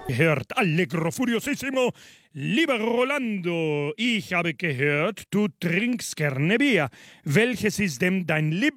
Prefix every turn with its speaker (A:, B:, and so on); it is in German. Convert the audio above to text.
A: Gehört Allegro Furiosissimo. Lieber Rolando, ich habe gehört, du trinkst gerne Bier. Welches ist denn dein